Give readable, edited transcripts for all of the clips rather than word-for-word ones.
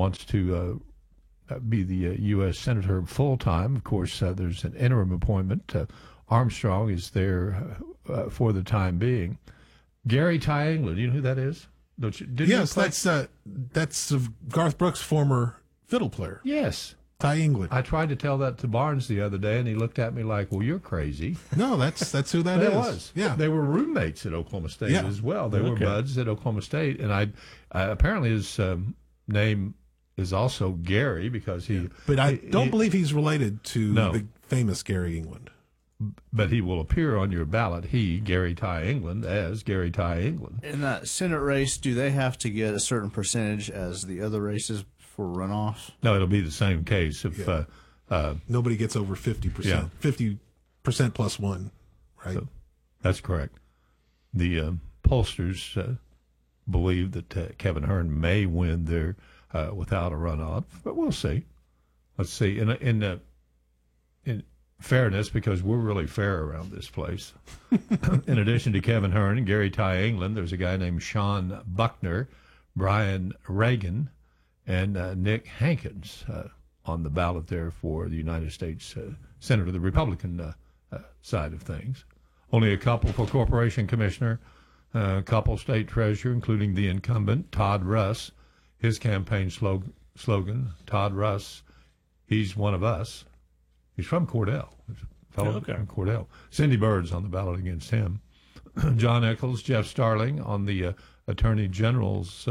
wants to be the U.S. Senator full-time. Of course, there's an interim appointment. Armstrong is there for the time being. Gary Ty England, you know who that is? Yes, that's Garth Brooks' former fiddle player. Yes. Ty England. I tried to tell that to Barnes the other day, and he looked at me like, well, you're crazy. No, that's who that is. It was. Yeah. They were roommates at Oklahoma State as well. They were buds at Oklahoma State, and I apparently his name is also Gary because he... But I don't believe he's related to the famous Gary England. But he will appear on your ballot, Gary Ty England, as Gary Ty England. In that Senate race, do they have to get a certain percentage as the other races for runoff? No, it'll be the same case. If nobody gets over 50%. 50% plus one, right? So, that's correct. The pollsters believe that Kevin Hern may win there without a runoff, but we'll see. Let's see. In fairness, because we're really fair around this place. In addition to Kevin Hern and Gary Ty England, there's a guy named Sean Buckner, Brian Reagan, and Nick Hankins on the ballot there for the United States Senator, the Republican side of things. Only a couple for Corporation Commissioner, a couple state treasurer, including the incumbent, Todd Russ. His campaign slogan, Todd Russ, he's one of us. He's from Cordell. Fellow from Cordell. Cindy Bird's on the ballot against him. John Eccles, Jeff Starling on the Attorney General's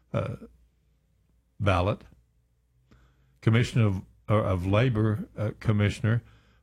ballot. Commissioner of Labor Commissioner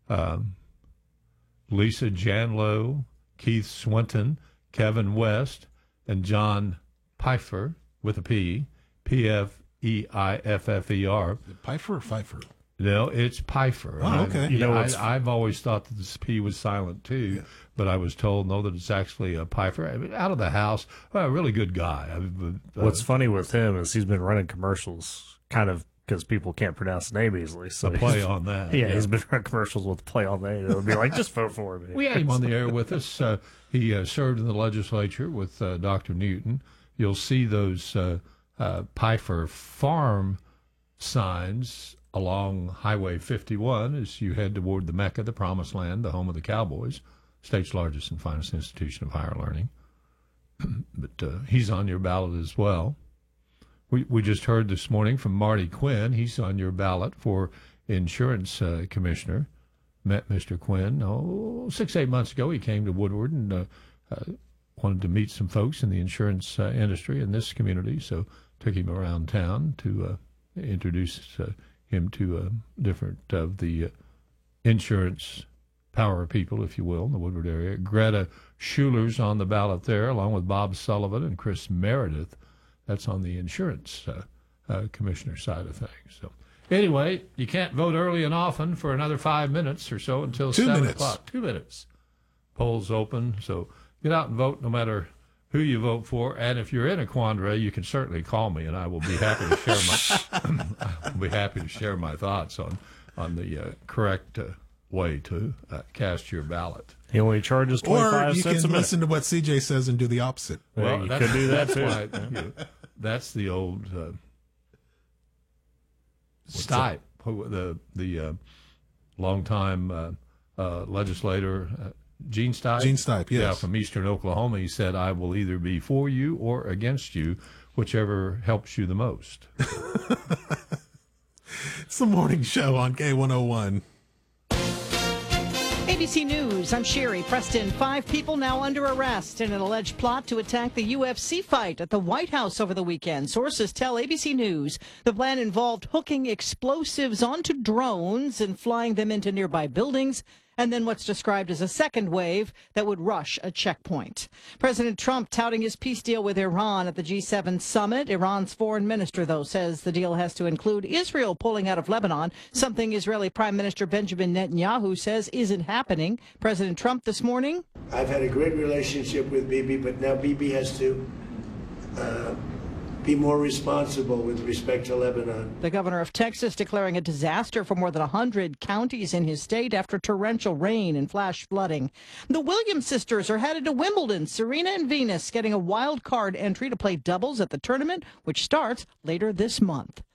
Lisa Janlow, Keith Swinton, Kevin West, and John Pfeiffer with a P, P-F-E-I-F-F-E-R. Pfeiffer or Pfeiffer? No, it's Pfeiffer. Oh, okay. I've always thought that this P was silent too, but I was told that it's actually a Pfeiffer. I mean, out of the house, a really good guy. What's funny with him is he's been running commercials kind of because people can't pronounce the name easily. So play on that. Yeah, he's been running commercials with play on that. It'll be like, just vote for me. We had him on the air with us. He served in the legislature with Dr. Newton. You'll see those Pfeiffer farm signs along Highway 51 as you head toward the Mecca, the Promised Land, the home of the Cowboys, state's largest and finest institution of higher learning. But he's on your ballot as well. We just heard this morning from Marty Quinn. He's on your ballot for insurance commissioner. Met Mr. Quinn 6-8 months ago. He came to Woodward and wanted to meet some folks in the insurance industry in this community, so took him around town to introduce him to different of the insurance power people, if you will, in the Woodward area. Greta Schuler's on the ballot there, along with Bob Sullivan and Chris Meredith. That's on the insurance commissioner side of things. So anyway, you can't vote early and often for another 5 minutes or so until 7 o'clock. 2 minutes. Polls open, so get out and vote no matter who you vote for, and if you're in a quandary, you can certainly call me, and I will be happy to share my thoughts on the correct way to cast your ballot. He only charges 25 cents a minute. Or you can listen to what CJ says and do the opposite. Well, you could do that too. That's the old Stipe, the longtime legislator. Gene Stipe? Gene Stipe, yes. Yeah, from eastern Oklahoma. He said, I will either be for you or against you, whichever helps you the most. It's the morning show on K101. ABC News, I'm Sherry Preston. 5 people now under arrest in an alleged plot to attack the UFC fight at the White House over the weekend. Sources tell ABC News the plan involved hooking explosives onto drones and flying them into nearby buildings, and then what's described as a second wave that would rush a checkpoint. President Trump touting his peace deal with Iran at the G7 summit. Iran's foreign minister, though, says the deal has to include Israel pulling out of Lebanon, something Israeli Prime Minister Benjamin Netanyahu says isn't happening. President Trump this morning. I've had a great relationship with Bibi, but now Bibi has to be more responsible with respect to Lebanon. The governor of Texas declaring a disaster for more than 100 counties in his state after torrential rain and flash flooding. The Williams sisters are headed to Wimbledon. Serena and Venus getting a wild card entry to play doubles at the tournament, which starts later this month.